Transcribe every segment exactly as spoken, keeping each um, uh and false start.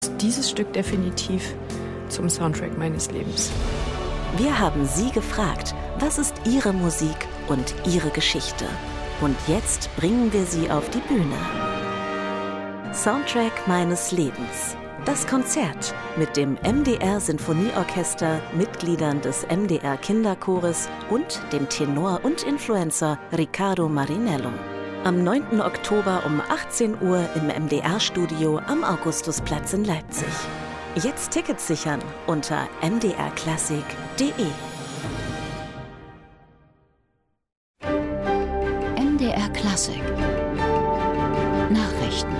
Dieses Stück definitiv zum Soundtrack meines Lebens. Wir haben Sie gefragt, was ist Ihre Musik und Ihre Geschichte? Und jetzt bringen wir Sie auf die Bühne. Soundtrack meines Lebens. Das Konzert mit dem M D R Sinfonieorchester, Mitgliedern des M D R Kinderchores und dem Tenor und Influencer Riccardo Marinello. Am neunten Oktober um achtzehn Uhr im M D R-Studio am Augustusplatz in Leipzig. Jetzt Tickets sichern unter m d r klassik punkt de. M D R Klassik Nachrichten.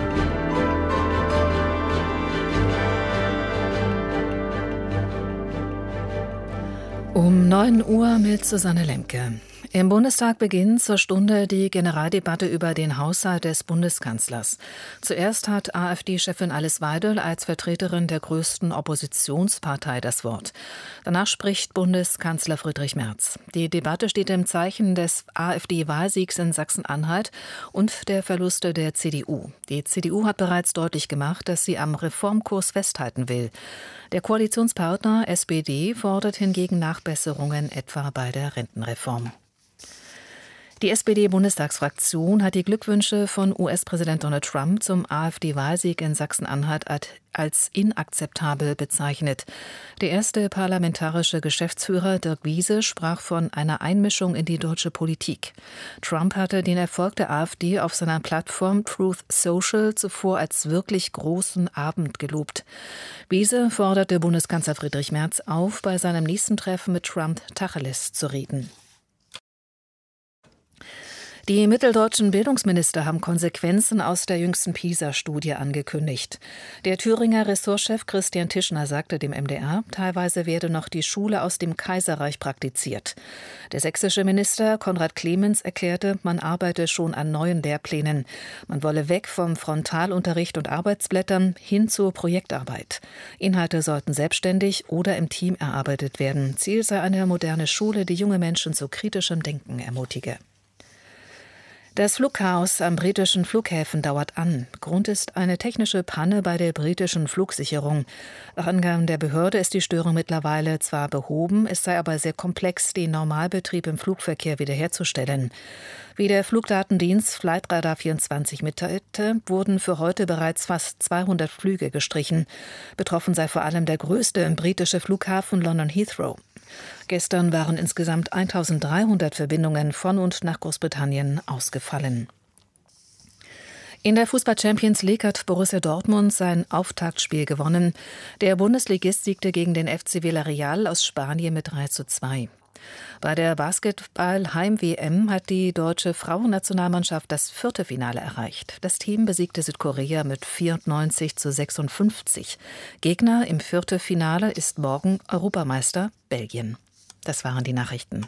Um neun Uhr mit Susanne Lemke. Im Bundestag beginnt zur Stunde die Generaldebatte über den Haushalt des Bundeskanzlers. Zuerst hat AfD-Chefin Alice Weidel als Vertreterin der größten Oppositionspartei das Wort. Danach spricht Bundeskanzler Friedrich Merz. Die Debatte steht im Zeichen des AfD-Wahlsiegs in Sachsen-Anhalt und der Verluste der C D U. Die C D U hat bereits deutlich gemacht, dass sie am Reformkurs festhalten will. Der Koalitionspartner S P D fordert hingegen Nachbesserungen, etwa bei der Rentenreform. Die S P D-Bundestagsfraktion hat die Glückwünsche von U S-Präsident Donald Trump zum AfD-Wahlsieg in Sachsen-Anhalt als inakzeptabel bezeichnet. Der erste parlamentarische Geschäftsführer Dirk Wiese sprach von einer Einmischung in die deutsche Politik. Trump hatte den Erfolg der AfD auf seiner Plattform Truth Social zuvor als wirklich großen Abend gelobt. Wiese forderte Bundeskanzler Friedrich Merz auf, bei seinem nächsten Treffen mit Trump Tacheles zu reden. Die mitteldeutschen Bildungsminister haben Konsequenzen aus der jüngsten PISA-Studie angekündigt. Der Thüringer Ressortchef Christian Tischner sagte dem M D R, teilweise werde noch die Schule aus dem Kaiserreich praktiziert. Der sächsische Minister Konrad Clemens erklärte, man arbeite schon an neuen Lehrplänen. Man wolle weg vom Frontalunterricht und Arbeitsblättern hin zur Projektarbeit. Inhalte sollten selbstständig oder im Team erarbeitet werden. Ziel sei eine moderne Schule, die junge Menschen zu kritischem Denken ermutige. Das Flugchaos am britischen Flughäfen dauert an. Grund ist eine technische Panne bei der britischen Flugsicherung. Nach Angaben der Behörde ist die Störung mittlerweile zwar behoben, es sei aber sehr komplex, den Normalbetrieb im Flugverkehr wiederherzustellen. Wie der Flugdatendienst Flightradar vierundzwanzig mitteilte, wurden für heute bereits fast zweihundert Flüge gestrichen. Betroffen sei vor allem der größte britische Flughafen London Heathrow. Gestern waren insgesamt eintausenddreihundert Verbindungen von und nach Großbritannien ausgefallen. In der Fußball-Champions League hat Borussia Dortmund sein Auftaktspiel gewonnen. Der Bundesligist siegte gegen den F C Villarreal aus Spanien mit drei zu zwei. Bei der Basketball-Heim-W M hat die deutsche Frauennationalmannschaft das vierte Finale erreicht. Das Team besiegte Südkorea mit vierundneunzig zu sechsundfünfzig. Gegner im Viertelfinale ist morgen Europameister Belgien. Das waren die Nachrichten.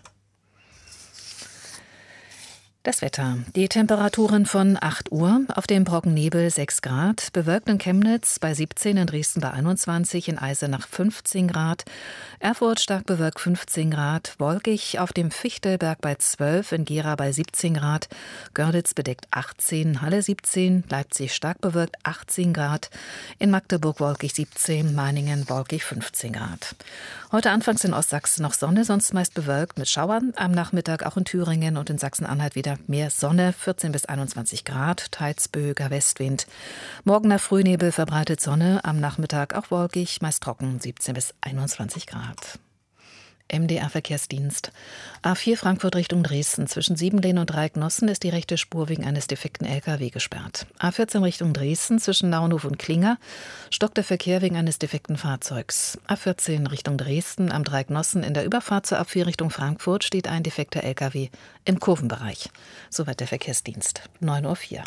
Das Wetter. Die Temperaturen von acht Uhr, auf dem Brockennebel sechs Grad, bewölkt in Chemnitz bei siebzehn, in Dresden bei einundzwanzig, in Eisenach fünfzehn Grad, Erfurt stark bewölkt fünfzehn Grad, wolkig auf dem Fichtelberg bei zwölf, in Gera bei siebzehn Grad, Görlitz bedeckt achtzehn, Halle siebzehn, Leipzig stark bewölkt achtzehn Grad, in Magdeburg wolkig siebzehn, Meiningen wolkig fünfzehn Grad. Heute anfangs in Ostsachsen noch Sonne, sonst meist bewölkt mit Schauern, am Nachmittag auch in Thüringen und in Sachsen-Anhalt wieder mehr Sonne, vierzehn bis einundzwanzig Grad, teils böiger Westwind. Morgen nach Frühnebel verbreitet Sonne, am Nachmittag auch wolkig, meist trocken, siebzehn bis einundzwanzig Grad. M D R-Verkehrsdienst. A vier Frankfurt Richtung Dresden. Zwischen Siebenlehn und Dreiecknossen ist die rechte Spur wegen eines defekten L K W gesperrt. A vierzehn Richtung Dresden. Zwischen Naunhof und Klinger stockt der Verkehr wegen eines defekten Fahrzeugs. A vierzehn Richtung Dresden. Am Dreiecknossen in der Überfahrt zur A vier Richtung Frankfurt steht ein defekter L K W im Kurvenbereich. Soweit der Verkehrsdienst. neun Uhr vier.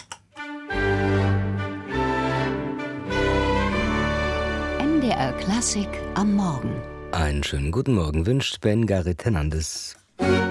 M D R Klassik am Morgen. Einen schönen guten Morgen wünscht Ben Garret Hernandez.